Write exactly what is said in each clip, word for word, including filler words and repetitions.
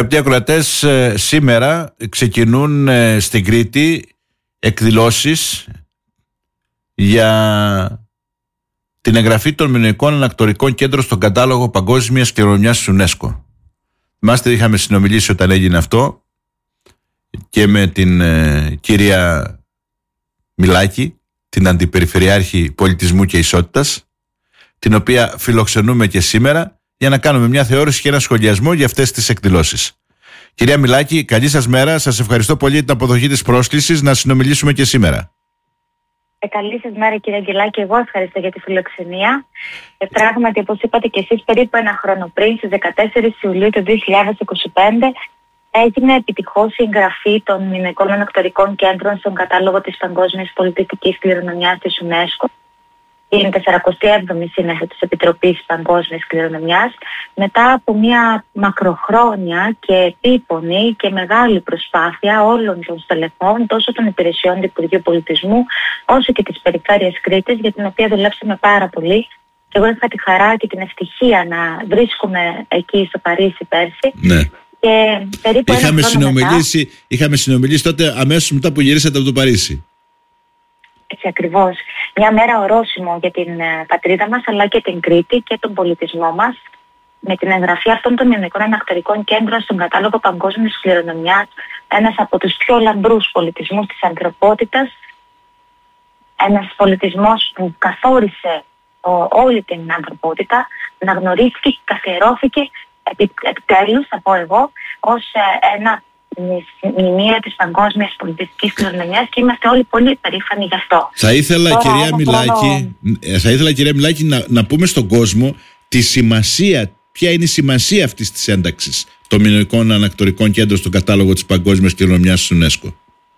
Αγαπητοί ακροατές, σήμερα ξεκινούν στην Κρήτη εκδηλώσεις για την εγγραφή των μινωικών ανακτορικών κέντρων στον κατάλογο παγκόσμιας κληρονομιάς της UNESCO. Θυμάστε, είχαμε συνομιλήσει όταν έγινε αυτό και με την ε, κυρία Μιλάκη, την Αντιπεριφερειάρχη Πολιτισμού και Ισότητας, την οποία φιλοξενούμε και σήμερα για να κάνουμε μια θεώρηση και ένα σχολιασμό για αυτές τις εκδηλώσεις. Κυρία Μιλάκη, καλή σας μέρα. Σας ευχαριστώ πολύ για την αποδοχή της πρόσκλησης να συνομιλήσουμε και σήμερα. Ε, καλή σας μέρα, κύριε Αγγελάκη. Εγώ ευχαριστώ για τη φιλοξενία. Ε, πράγματι, όπως είπατε και εσείς, περίπου ένα χρόνο πριν, στις δεκατέσσερις Ιουλίου του δύο χιλιάδες είκοσι πέντε, έγινε επιτυχώς η εγγραφή των μινωικών ανακτορικών κέντρων στον κατάλογο της Παγκόσμιας Πολιτιστικής Κληρονομιάς της UNESCO. Είναι η σαρακοστή έβδομη σύνοδο της Επιτροπής Παγκόσμιας Κληρονομιάς, μετά από μια μακροχρόνια και επίπονη και μεγάλη προσπάθεια όλων των στελεχών, τόσο των υπηρεσιών του Υπουργείου Πολιτισμού, όσο και της Περιφέρειας Κρήτης, για την οποία δουλέψαμε πάρα πολύ. Και εγώ είχα τη χαρά και την ευτυχία να βρίσκομαι εκεί στο Παρίσι πέρσι. Ναι. Και περίπου είχαμε, ένα συνομιλήσει, μετά, είχαμε συνομιλήσει τότε αμέσως μετά που γυρίσατε από το Παρίσι. Έτσι ακριβώς. Μια μέρα ορόσημο για την ε, πατρίδα μας, αλλά και την Κρήτη και τον πολιτισμό μας, με την εγγραφή αυτών των μινωικών ανακτορικών κέντρων στον κατάλογο παγκόσμιας κληρονομιάς, ένας από τους πιο λαμπρούς πολιτισμούς της ανθρωπότητας, ένας πολιτισμός που καθόρισε ο, όλη την ανθρωπότητα, να γνωρίστηκε και καθιερώθηκε επιτέλους, θα πω εγώ, ως ε, ένα μνημείο της παγκόσμιας πολιτιστικής κληρονομιάς, και είμαστε όλοι πολύ περήφανοι γι' αυτό. Θα ήθελα, Τώρα, κυρία Μιλάκη, χρόνο... θα ήθελα, κυρία Μιλάκη, να, να πούμε στον κόσμο τη σημασία, ποια είναι η σημασία αυτής της ένταξης των μινωικών ανακτορικών κέντρων στον κατάλογο της παγκόσμιας κληρονομιάς της UNESCO.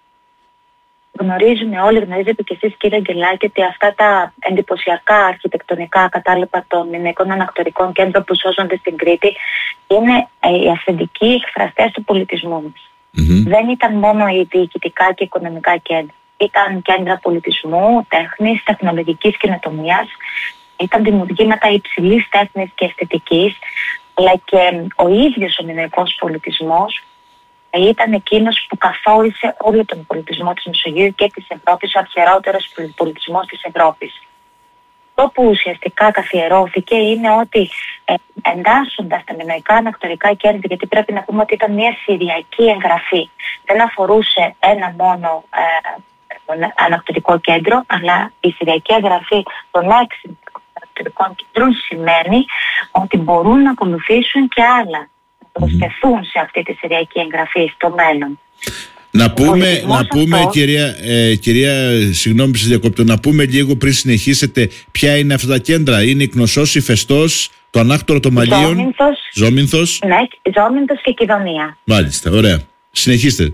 Γνωρίζουμε όλοι, γνωρίζετε και εσείς, κύριε Αγγελάκη, ότι αυτά τα εντυπωσιακά αρχιτεκτονικά κατάλοιπα των μινωικών ανακτορικών κέντρων που σώζονται στην Κρήτη είναι οι αυθεντικοί εκφραστές του πολιτισμού μας. Mm-hmm. Δεν ήταν μόνο οι διοικητικά και οικονομικά κέντρα. Ήταν κέντρα πολιτισμού, τέχνης, τεχνολογικής καινοτομίας. Ήταν δημιουργήματα υψηλής τέχνης και αισθητικής, αλλά και ο ίδιος ο μινωικός πολιτισμός ήταν εκείνος που καθόρισε όλο τον πολιτισμό της Μεσογείου και της Ευρώπης, ο αρχαιότερος πολιτισμός της Ευρώπης. Το που ουσιαστικά καθιερώθηκε είναι ότι ε, εντάσσοντας τα μινωικά ανακτορικά κέντρα, γιατί πρέπει να πούμε ότι ήταν μια συριακή εγγραφή, δεν αφορούσε ένα μόνο ε, ανακτορικό κέντρο, αλλά η συριακή εγγραφή των έξι ανακτορικών κέντρων σημαίνει ότι μπορούν να ακολουθήσουν και άλλα, προσθεθούν σε αυτή τη συριακή εγγραφή στο μέλλον. Να πούμε, να πούμε αυτό... κυρία, ε, κυρία, συγγνώμη που σας διακόπτω, να πούμε λίγο πριν συνεχίσετε ποια είναι αυτά τα κέντρα. Είναι η Κνωσσός, η Φεστός, το Ανάκτορο των Μαλλίων, Ζώμηνθος, Ζώμηνθος. Ναι, Ζώμηνθος και Κιδωνία. Μάλιστα, ωραία. Συνεχίστε.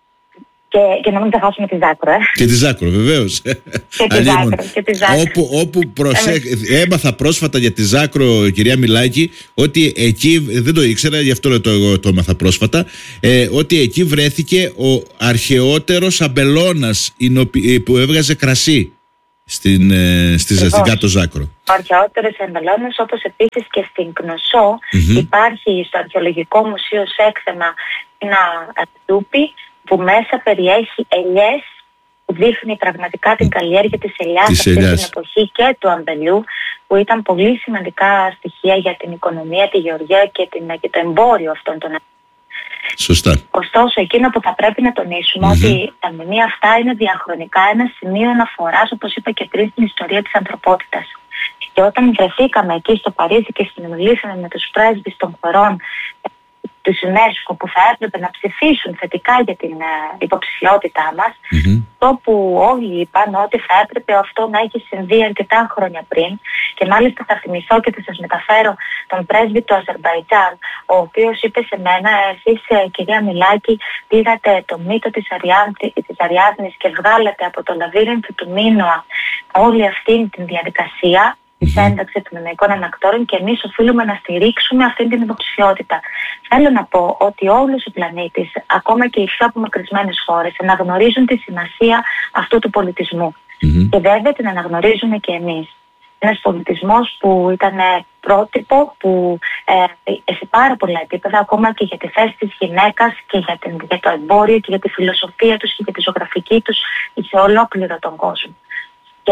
Και, και να μην ξεχάσουμε τη Ζάκρο, ε. Και τη Ζάκρο, βεβαίως. Και τη Ζάκρο, και τη Ζάκρο. Όπου, όπου προσέχ... Έμαθα πρόσφατα για τη Ζάκρο, κυρία Μιλάκη, ότι εκεί, δεν το ήξερα, γι' αυτό το, εγώ το έμαθα πρόσφατα, ε, ότι εκεί βρέθηκε ο αρχαιότερος αμπελώνας που έβγαζε κρασί στην, ε, στη Ζαστικά Ζάκρο. Ο αρχαιότερος αμπελώνας, όπως επίσης και στην Κνωσσό, mm-hmm. υπάρχει στο Αρχαιολογικό Μουσείο Σέκθεμα ένα τούπι που μέσα περιέχει ελιές, που δείχνει πραγματικά την καλλιέργεια της ελιάς αυτή την εποχή και του αμπελιού, που ήταν πολύ σημαντικά στοιχεία για την οικονομία, τη γεωργία και, την, και το εμπόριο αυτών των ελιών. Σωστά. Ωστόσο, εκείνο που θα πρέπει να τονίσουμε, mm-hmm. ότι τα μνημεία αυτά είναι διαχρονικά ένα σημείο αναφοράς, όπως είπα και πριν, στην ιστορία της ανθρωπότητας. Και όταν βρεθήκαμε εκεί στο Παρίσι και συνομιλήσαμε με τους πρέσβεις των χωρών της UNESCO που θα έπρεπε να ψηφίσουν θετικά για την uh, υποψηφιότητά μας, mm-hmm. το που όλοι είπαν ότι θα έπρεπε αυτό να έχει συμβεί αρκετά χρόνια πριν, και μάλιστα θα θυμηθώ και θα σας μεταφέρω τον πρέσβη του Αζερμπαϊτζάν, ο οποίος είπε σε μένα, εσείς κυρία Μιλάκη πήγατε το μύτο της, Αριάντη, της Αριάδνης και βγάλατε από το λαβύρινθο του Μίνωα όλη αυτή την διαδικασία της ένταξης των μινωικών ανακτόρων, και εμείς οφείλουμε να στηρίξουμε αυτή την υποψηφιότητα. Θέλω να πω ότι όλος ο πλανήτης, ακόμα και οι πιο απομακρυσμένες χώρες, αναγνωρίζουν τη σημασία αυτού του πολιτισμού. Mm-hmm. Και βέβαια την αναγνωρίζουμε και εμείς. Ένας πολιτισμός που ήταν πρότυπο που ε, σε πάρα πολλά επίπεδα, ακόμα και για τη θέση της γυναίκας και για, την, για το εμπόριο και για τη φιλοσοφία τους και για τη ζωγραφική τους σε ολόκληρο τον κόσμο. Και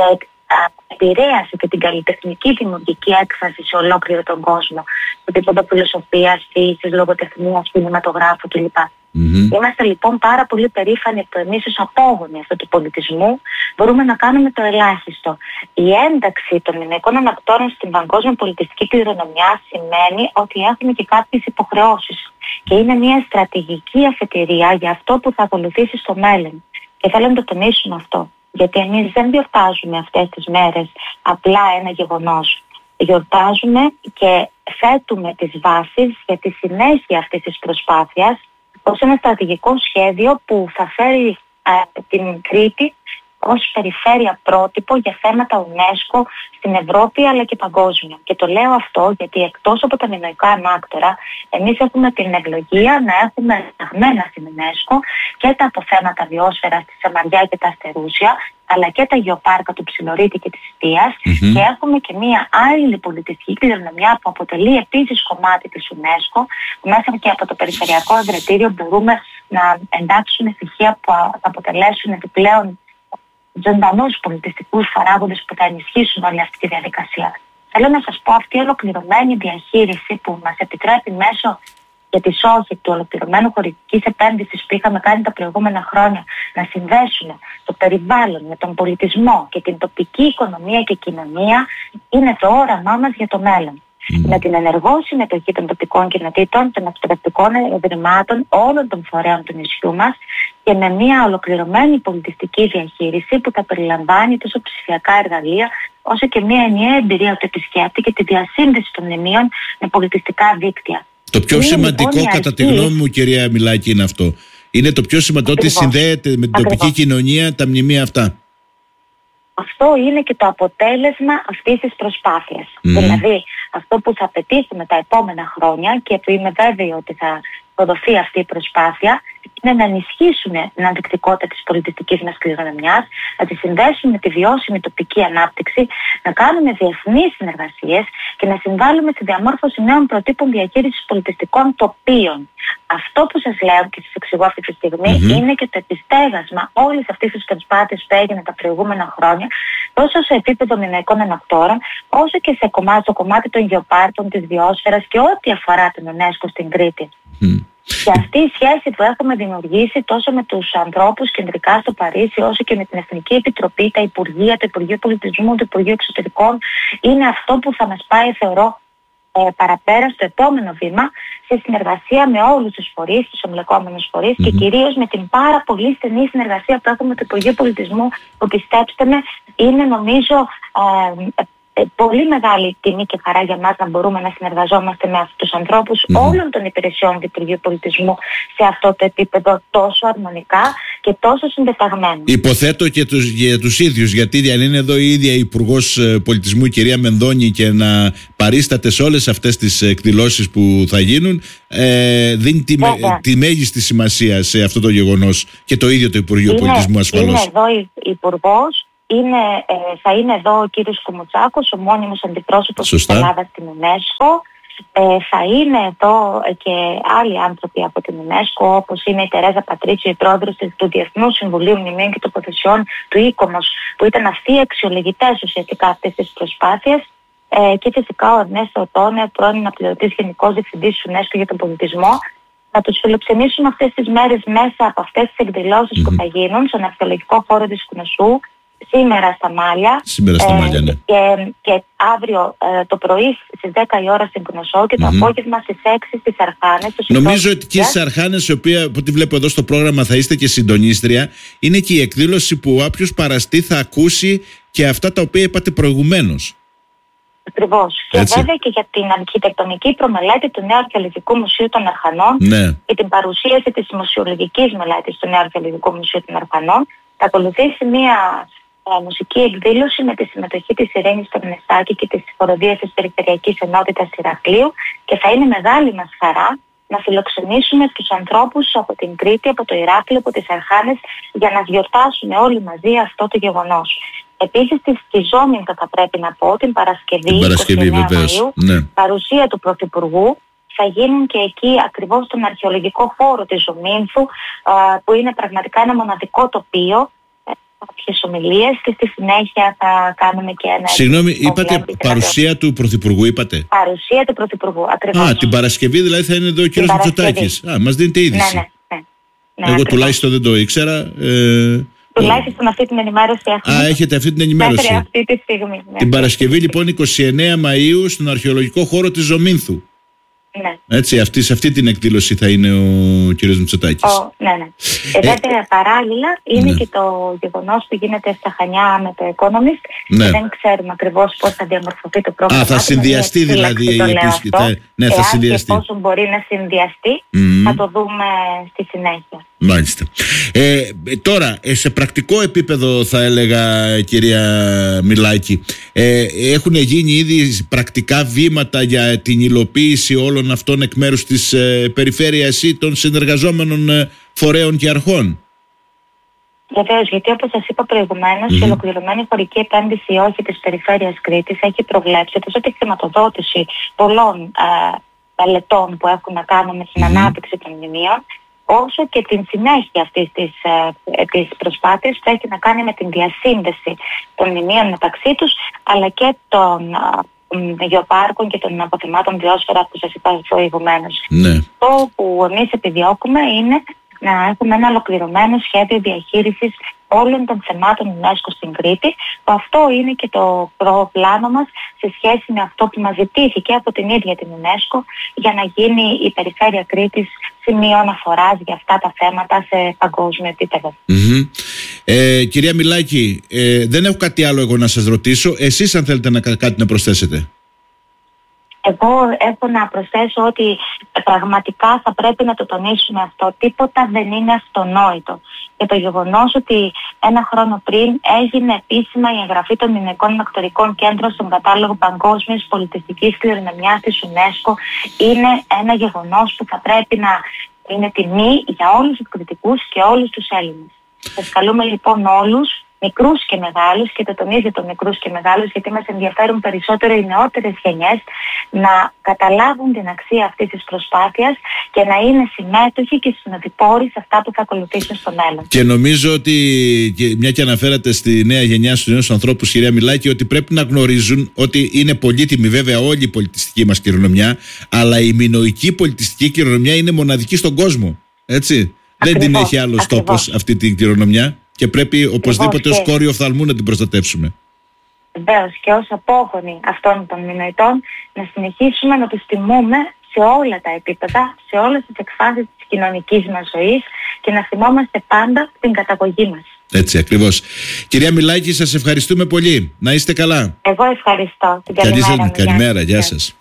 επηρέασε και την καλλιτεχνική δημιουργική έκφραση σε ολόκληρο τον κόσμο. Το επίπεδο φιλοσοφίας, φύσης, λογοτεχνίας, κινηματογράφου κλπ. Mm-hmm. Είμαστε λοιπόν πάρα πολύ περήφανοι που εμείς ως απόγονοι αυτού του πολιτισμού μπορούμε να κάνουμε το ελάχιστο. Η ένταξη των γυναικών ανακτόρων στην παγκόσμια πολιτιστική κληρονομιά σημαίνει ότι έχουμε και κάποιες υποχρεώσεις και είναι μια στρατηγική αφετηρία για αυτό που θα ακολουθήσει στο μέλλον. Και θέλω να το τονίσουμε αυτό, γιατί εμείς δεν γιορτάζουμε αυτές τις μέρες απλά ένα γεγονός. Γιορτάζουμε και θέτουμε τις βάσεις για τη συνέχεια αυτής της προσπάθειας ως ένα στρατηγικό σχέδιο που θα φέρει ε, την Κρήτη ως περιφέρεια πρότυπο για θέματα UNESCO στην Ευρώπη αλλά και παγκόσμια. Και το λέω αυτό γιατί εκτός από τα μινωικά ανάκτορα, εμείς έχουμε την ευλογία να έχουμε ενταγμένα στην UNESCO και τα αποθέματα βιόσφαιρας στη Σαμαριά και τα Αστερούσια, αλλά και τα γεωπάρκα του Ψιλορίτη και της Στίας, mm-hmm. και έχουμε και μία άλλη πολιτιστική κληρονομιά που αποτελεί επίσης κομμάτι της UNESCO, που μέσα και από το Περιφερειακό Εδρετήριο μπορούμε να εντάξουμε στοιχεία που θα αποτελέσουν επιπλέον ζωντανούς πολιτιστικούς παράγοντες που θα ενισχύσουν όλη αυτή τη διαδικασία. Θέλω να σας πω, αυτή η ολοκληρωμένη διαχείριση που μας επιτρέπει μέσω για τη σώση του ολοκληρωμένου χωρικής επένδυσης που είχαμε κάνει τα προηγούμενα χρόνια να συνδέσουμε το περιβάλλον με τον πολιτισμό και την τοπική οικονομία και κοινωνία, είναι το όραμά μας για το μέλλον. Mm. Με την ενεργό συμμετοχή των τοπικών κοινοτήτων, των εκπαιδευτικών ιδρυμάτων, όλων των φορέων του νησιού μας και με μια ολοκληρωμένη πολιτιστική διαχείριση που θα περιλαμβάνει τόσο ψηφιακά εργαλεία όσο και μια ενιαία εμπειρία του επισκέπτη και τη διασύνδεση των μνημείων με πολιτιστικά δίκτυα. Το πιο είναι σημαντικό λοιπόν, κατά αρχή... τη γνώμη μου, κυρία Μιλάκη, είναι αυτό. Είναι το πιο σημαντικό ότι συνδέεται με την Ακριβώς. τοπική κοινωνία τα μνημεία αυτά. Αυτό είναι και το αποτέλεσμα αυτής της προσπάθειας. Mm. Δηλαδή, αυτό που θα πετύχουμε τα επόμενα χρόνια και που είμαι βέβαιη ότι θα προδοθεί αυτή η προσπάθεια, είναι να ενισχύσουμε την ανθεκτικότητα της πολιτιστικής μας κληρονομιάς, να τη συνδέσουμε με τη βιώσιμη τοπική ανάπτυξη, να κάνουμε διεθνείς συνεργασίες και να συμβάλλουμε στη διαμόρφωση νέων προτύπων διαχείρισης πολιτιστικών τοπίων. Αυτό που σας λέω και σας εξηγώ αυτή τη στιγμή mm-hmm. είναι και το επιστέγασμα όλης αυτής της προσπάθειας που έγινε τα προηγούμενα χρόνια, τόσο σε επίπεδο μινωικών ανακτόρων, όσο και σε κομμάτι, στο κομμάτι των γεωπάρκων, της βιόσφαιρας και ό,τι αφορά την UNESCO στην Κρήτη. Mm. Και αυτή η σχέση που έχουμε δημιουργήσει τόσο με τους ανθρώπους κεντρικά στο Παρίσι, όσο και με την Εθνική Επιτροπή, τα Υπουργεία, το Υπουργείο Πολιτισμού, το Υπουργείο Εξωτερικών, είναι αυτό που θα μας πάει, θεωρώ, ε, παραπέρα στο επόμενο βήμα, σε συνεργασία με όλους τους φορείς, τους εμπλεκόμενους φορείς mm-hmm. και κυρίως με την πάρα πολύ στενή συνεργασία που έχουμε με το Υπουργείο Πολιτισμού, που πιστέψτε με, είναι νομίζω ε, Ε, πολύ μεγάλη τιμή και χαρά για μας να μπορούμε να συνεργαζόμαστε με αυτούς τους ανθρώπους mm. όλων των υπηρεσιών του Υπουργείου Πολιτισμού σε αυτό το επίπεδο τόσο αρμονικά και τόσο συντεταγμένο. Υποθέτω και τους, για τους ίδιους, γιατί αν είναι εδώ η ίδια η Υπουργός Πολιτισμού, η κυρία Μενδώνη, και να παρίσταται σε όλες αυτές τις εκδηλώσεις που θα γίνουν, ε, δίνει τη, τη μέγιστη σημασία σε αυτό το γεγονός και το ίδιο το Υπουργείο είναι, Πολιτισμού ασφαλώς. Είναι εδώ η Υπουργός. Είναι, ε, θα είναι εδώ ο κύριος Κουμουτσάκος, ο μόνιμος αντιπρόσωπος της Ελλάδας στην UNESCO. Ε, θα είναι εδώ και άλλοι άνθρωποι από την UNESCO, όπως είναι η Τερέζα Πατρίτσιο, η πρόεδρος του Διεθνού Συμβουλίου Μνημείων και Τοποθεσιών του Ίκομος, που ήταν αυτοί οι αξιολογητές ουσιαστικά αυτής της προσπάθειας. Ε, και φυσικά ο Ερνέστο Οτόνε, πρώην αναπληρωτής Γενικός Διευθυντής της UNESCO για τον πολιτισμό. Θα τους φιλοξενήσουμε αυτές τις μέρες μέσα από αυτές τις εκδηλώσεις mm-hmm. που θα γίνουν στον αρχαιολογικό χώρο της Κνωσού. Σήμερα στα Μάλια, Σήμερα στα Μάλια, ναι. και, και αύριο ε, το πρωί στις δέκα η ώρα στην Κνωσό και το mm-hmm. απόγευμα στις έξι στις Αρχάνες. Νομίζω ότι και στις Αρχάνες, η οποία από ό,τι βλέπω εδώ στο πρόγραμμα θα είστε και συντονίστρια, είναι και η εκδήλωση που όποιος παραστεί θα ακούσει και αυτά τα οποία είπατε προηγουμένως. Ακριβώς. Και βέβαια και για την αρχιτεκτονική προμελέτη του Νέου Αρχαιολογικού Μουσείου των Αρχανών ναι. και την παρουσίαση της μουσιολογικής μελέτης του Νέου Αρχαιολογικού Μουσείου των Αρχανών. Θα ακολουθήσει μια ε, μουσική εκδήλωση με τη συμμετοχή της Ειρήνης Περνεστάκη και της χοροδίας της Περιφερειακής Ενότητας Ηρακλείου, και θα είναι μεγάλη μας χαρά να φιλοξενήσουμε τους ανθρώπους από την Κρήτη, από το Ηράκλειο, από τις Αρχάνες, για να γιορτάσουμε όλοι μαζί αυτό το γεγονός. Επίσης στη Ζόμινθο θα πρέπει να πω την Παρασκευή, την Παρασκευή εικοστή ενάτη Μαΐου, ναι. παρουσία του Πρωθυπουργού. Θα γίνουν και εκεί ακριβώς στον αρχαιολογικό χώρο της Ζομίνθου, που είναι πραγματικά ένα μοναδικό τοπίο, κάποιες ομιλίες, και στη συνέχεια θα κάνουμε και ένα... Συγγνώμη, είπατε παρουσία του Πρωθυπουργού, είπατε? Παρουσία του Πρωθυπουργού, ακριβώς. Α, την Παρασκευή δηλαδή θα είναι εδώ ο κύριος Μητσοτάκης. Α, μας δίνετε είδηση. Ναι, ναι, ναι, ναι, Εγώ ακριβώς. Τουλάχιστον δεν το ήξερα. Ε... Τουλάχιστον αυτή την ενημέρωση έχουμε. Α, έχετε αυτή την ενημέρωση. Αυτή τη στιγμή, ναι. Την Παρασκευή λοιπόν εικοστή ενάτη Μαΐου στον αρχαιολογικό χώρο της Ζομίνθου. Ναι. Έτσι, αυτή, σε αυτή την εκδήλωση θα είναι ο κύριος Μητσοτάκης. Ο, ναι, ναι. Ε, βέβαια, παράλληλα είναι ναι. και το γεγονός που γίνεται στα Χανιά με το Economist. Ναι. Και δεν ξέρουμε ακριβώς πώς θα διαμορφωθεί το πρόγραμμα. Α, θα συνδυαστεί δηλαδή η επίσκεψη. Ναι, θα συνδυαστεί. Και πόσο μπορεί να συνδυαστεί, mm. θα το δούμε στη συνέχεια. Μάλιστα. Ε, τώρα, σε πρακτικό επίπεδο θα έλεγα, κυρία Μιλάκη, ε, έχουν γίνει ήδη πρακτικά βήματα για την υλοποίηση όλων αυτών εκ μέρους της ε, περιφέρειας ή των συνεργαζόμενων ε, φορέων και αρχών? Βεβαίως, γιατί όπως σας είπα προηγουμένως, mm-hmm. η ολοκληρωμένη χωρική επένδυση όχι της περιφέρειας Κρήτης έχει προβλέψει τόσο τη χρηματοδότηση πολλών ε, μελετών που έχουν να κάνουν με την mm-hmm. ανάπτυξη των μνημείων, όσο και την συνέχεια αυτής της, ε, της προσπάθειας που έχει να κάνει με την διασύνδεση των μνημείων μεταξύ τους, αλλά και των ε, γεωπάρκων και των αποθεμάτων βιόσφαιρα που σας είπα προηγουμένως. Ναι. Το που εμείς επιδιώκουμε είναι να έχουμε ένα ολοκληρωμένο σχέδιο διαχείρισης όλων των θεμάτων UNESCO στην Κρήτη, που αυτό είναι και το πλάνο μας σε σχέση με αυτό που μας ζητήθηκε από την ίδια την UNESCO για να γίνει η περιφέρεια Κρήτης σημείο αναφοράς για αυτά τα θέματα σε παγκόσμιο επίπεδο. Mm-hmm. Ε, κυρία Μιλάκη, ε, δεν έχω κάτι άλλο εγώ να σας ρωτήσω. Εσείς αν θέλετε να, κάτι να προσθέσετε? Εγώ έχω να προσθέσω ότι πραγματικά θα πρέπει να το τονίσουμε αυτό. Τίποτα δεν είναι αυτονόητο. Και το γεγονός ότι ένα χρόνο πριν έγινε επίσημα η εγγραφή των μνημεικών ανακτορικών κέντρων στον κατάλογο παγκόσμιας πολιτιστικής κληρονομιάς της UNESCO είναι ένα γεγονός που θα πρέπει να είναι τιμή για όλους τους κριτικούς και όλους τους Έλληνες. Σας καλούμε λοιπόν όλους, μικρούς και μεγάλους, και το τονίζετε μικρούς και μεγάλους, γιατί μας ενδιαφέρουν περισσότερο οι νεότερες γενιές να καταλάβουν την αξία αυτής της προσπάθειας και να είναι συμμέτοχοι και συνοδοιπόροι σε αυτά που θα ακολουθήσουν στο μέλλον. Και νομίζω ότι, μια και αναφέρατε στη νέα γενιά, στους νέους ανθρώπους, κυρία Μιλάκη, ότι πρέπει να γνωρίζουν ότι είναι πολύτιμη βέβαια όλη η πολιτιστική μας κληρονομιά, αλλά η μινωική πολιτιστική κληρονομιά είναι μοναδική στον κόσμο. Έτσι. Ακριβώς, δεν την έχει άλλος τόπος αυτή την κληρονομιά. Και πρέπει οπωσδήποτε ως κόριο οφθαλμού να την προστατεύσουμε. Βεβαίως, και ως απόγονοι αυτών των μινωητών να συνεχίσουμε να τους τιμούμε σε όλα τα επίπεδα, σε όλες τις εκφάσεις της κοινωνικής μας ζωής, και να θυμόμαστε πάντα την καταγωγή μας. Έτσι ακριβώς. Κυρία Μιλάκη, σας ευχαριστούμε πολύ. Να είστε καλά. Εγώ ευχαριστώ. Την καλημέρα μου. Καλημέρα, γεια σας.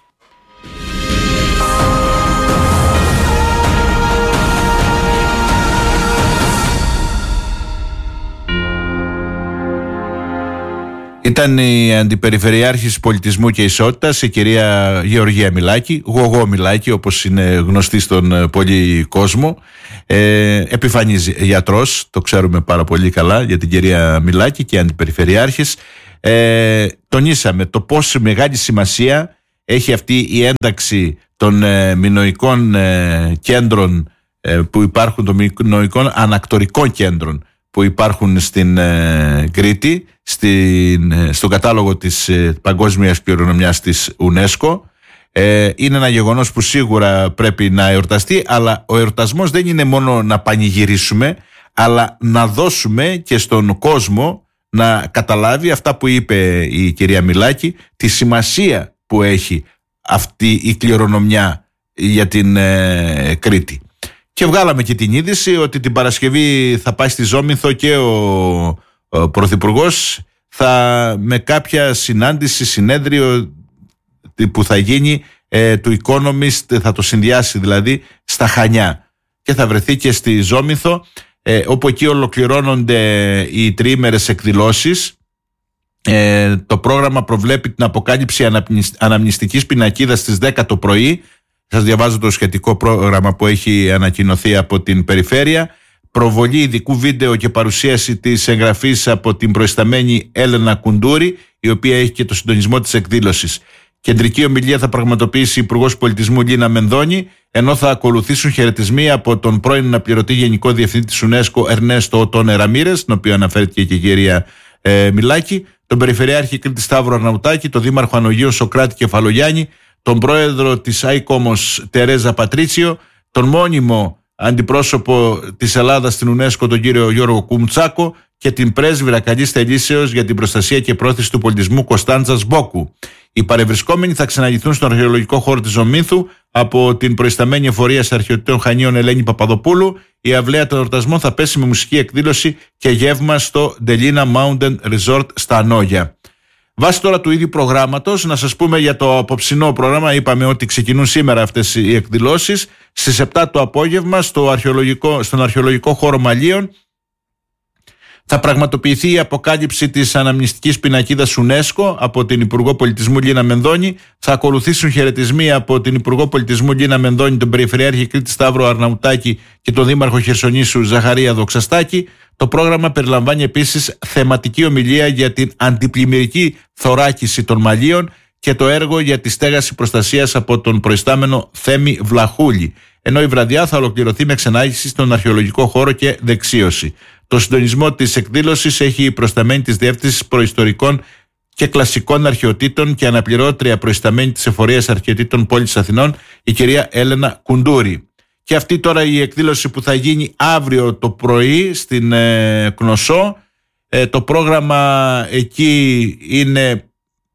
Ήταν η Αντιπεριφερειάρχης Πολιτισμού και Ισότητας, η κυρία Γεωργία Μιλάκη, Γογό Μιλάκη όπως είναι γνωστή στον πολύ κόσμο, ε, επιφανής γιατρός, το ξέρουμε πάρα πολύ καλά για την κυρία Μιλάκη και Αντιπεριφερειάρχης. Ε, τονίσαμε το πόσο μεγάλη σημασία έχει αυτή η ένταξη των ε, μινωικών ε, κέντρων ε, που υπάρχουν, των μινωικών ανακτορικών κέντρων που υπάρχουν στην ε, Κρήτη, στην, ε, στον κατάλογο της ε, παγκόσμιας κληρονομιάς της UNESCO. Ε, είναι ένα γεγονός που σίγουρα πρέπει να εορταστεί, αλλά ο εορτασμός δεν είναι μόνο να πανηγυρίσουμε, αλλά να δώσουμε και στον κόσμο να καταλάβει αυτά που είπε η κυρία Μιλάκη, τη σημασία που έχει αυτή η κληρονομιά για την ε, Κρήτη. Και βγάλαμε και την είδηση ότι την Παρασκευή θα πάει στη Ζόμινθο και ο, ο Πρωθυπουργός θα, με κάποια συνάντηση, συνέδριο που θα γίνει ε, του Economist, θα το συνδυάσει δηλαδή στα Χανιά και θα βρεθεί και στη Ζόμινθο, ε, όπου εκεί ολοκληρώνονται οι τριήμερες εκδηλώσεις. Ε, το πρόγραμμα προβλέπει την αποκάλυψη αναμνηστικής πινακίδας στις δέκα το πρωί. Σας διαβάζω το σχετικό πρόγραμμα που έχει ανακοινωθεί από την Περιφέρεια. προβολή ειδικού βίντεο και παρουσίαση της εγγραφής από την προϊσταμένη Έλενα Κουντούρη, η οποία έχει και το συντονισμό της εκδήλωσης. Κεντρική ομιλία θα πραγματοποιήσει η Υπουργός Πολιτισμού Λίνα Μενδώνη, ενώ θα ακολουθήσουν χαιρετισμοί από τον πρώην αναπληρωτή Γενικό Διευθυντή της UNESCO Ερνέστο Οτόνε Ραμίρες, τον οποίο αναφέρθηκε και η κυρία ε, Μιλάκη, τον Περιφερειάρχη Κρήτη Σταύρο Αρναουτάκη, τον Δήμαρχο Ανογείων Σοκράτη Κεφαλογιάννη, τον Πρόεδρο της ΑΙΚΟΜΟΣ Τερέζα Πατρίτσιο, τον μόνιμο αντιπρόσωπο της Ελλάδας στην UNESCO τον κύριο Γιώργο Κουμουτσάκο και την πρέσβυρα καλής θελήσεως για την προστασία και πρόθεση του πολιτισμού Κωνσταντζα Μπόκου. Οι παρευρισκόμενοι θα ξαναγηθούν στον αρχαιολογικό χώρο της Ζωμήνθου από την προϊσταμένη εφορία αρχαιοτήτων Χανίων Ελένη Παπαδοπούλου. Η αυλαία των εορτασμών θα πέσει με μουσική εκδήλωση και γεύμα στο Delina Mountain Resort στα Ανόγια. Βάσει τώρα του ίδιου προγράμματος, να σας πούμε για το απόψινό πρόγραμμα. Είπαμε ότι ξεκινούν σήμερα αυτές οι εκδηλώσεις. Στις επτά το απόγευμα στο αρχαιολογικό, στον αρχαιολογικό χώρο Μαλίων θα πραγματοποιηθεί η αποκάλυψη της αναμνηστικής πινακίδας UNESCO από την Υπουργό Πολιτισμού Λίνα Μενδώνη. Θα ακολουθήσουν χαιρετισμοί από την Υπουργό Πολιτισμού Λίνα Μενδώνη, τον Περιφερειάρχη Κρήτη Σταύρο Αρναουτάκη και τον Δήμαρχο Χερσονήσου Ζαχαρία Δοξαστάκη. Το πρόγραμμα περιλαμβάνει επίσης θεματική ομιλία για την αντιπλημμυρική θωράκιση των Μαλίων και το έργο για τη στέγαση προστασίας από τον προϊστάμενο Θέμη Βλαχούλη. Ενώ η βραδιά θα ολοκληρωθεί με ξενάγηση στον αρχαιολογικό χώρο και δεξίωση. Το συντονισμό της εκδήλωσης έχει η προϊσταμένη της Διεύθυνσης Προϊστορικών και Κλασικών Αρχαιοτήτων και αναπληρώτρια προϊσταμένη της Εφορίας Αρχαιοτήτων Πόλης Αθηνών, η κυρία Έλενα Κουντούρη. Και αυτή τώρα η εκδήλωση που θα γίνει αύριο το πρωί στην ε, Κνωσό. Ε, το πρόγραμμα εκεί είναι,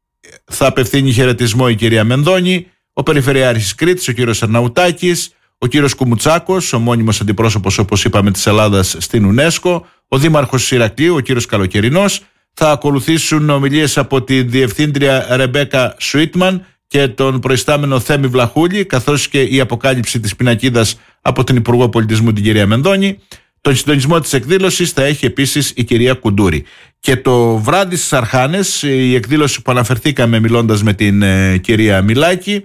θα απευθύνει χαιρετισμό η κυρία Μενδώνη, ο Περιφερειάρχης Κρήτης, ο κύριος Αρναουτάκης, ο κύριος Κουμουτσάκος, ο μόνιμος αντιπρόσωπος όπως είπαμε της Ελλάδας στην UNESCO, ο Δήμαρχος Ηρακλείου, ο κύριος Καλοκαιρινός. Θα ακολουθήσουν ομιλίες από τη Διευθύντρια Ρεμπέκα Σουίτμαν και τον προϊστάμενο Θέμη Βλαχούλη, καθώς και η αποκάλυψη της πινακίδας από την Υπουργό Πολιτισμού την κυρία Μενδώνη. Τον συντονισμό της εκδήλωσης θα έχει επίσης η κυρία Κουντούρη. Και το βράδυ στις Αρχάνες, η εκδήλωση που αναφερθήκαμε μιλώντας με την ε, κυρία Μιλάκη,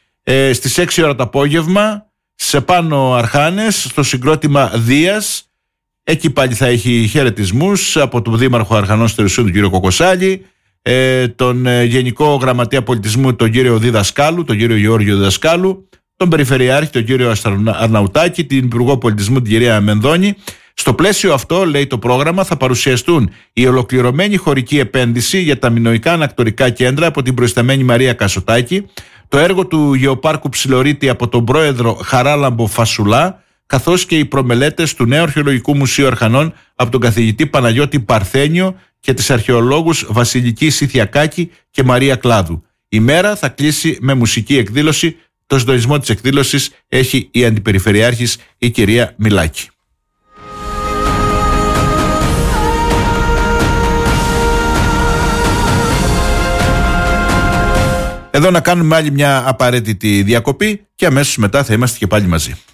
ε, στις έξι ώρα το απόγευμα, σε πάνω Αρχάνες, στο συγκρότημα Δίας. Εκεί πάλι θα έχει χαιρετισμούς από τον Δήμαρχο Αρχανών Στερουσίου, τον κύριο Κοκοσάλη, ε, τον ε, Γενικό Γραμματέα Πολιτισμού, τον κύριο Διδασκάλου, τον κύριο Γεώργιο Διδασκάλου, τον Περιφερειάρχη, τον κύριο Αρναουτάκη, την Υπουργό Πολιτισμού, την κυρία Μενδώνη. Στο πλαίσιο αυτό, λέει το πρόγραμμα, θα παρουσιαστούν η ολοκληρωμένη χωρική επένδυση για τα μινωικά ανακτορικά κέντρα από την προϊσταμένη Μαρία Κασοτάκη, το έργο του Γεωπάρκου Ψιλορίτη από τον πρόεδρο Χαράλαμπο Φασουλά, καθώς και οι προμελέτες του Νέου Αρχαιολογικού Μουσείου Αρχανών από τον καθηγητή Παναγιώτη Παρθένιο και τις αρχαιολόγους Βασιλική Σιθιακάκη και Μαρία Κλάδου. Η μέρα θα κλείσει με μουσική εκδήλωση. Το συντονισμό της εκδήλωσης έχει η Αντιπεριφερειάρχης, η κυρία Μιλάκη. Εδώ να κάνουμε άλλη μια απαραίτητη διακοπή και αμέσως μετά θα είμαστε και πάλι μαζί.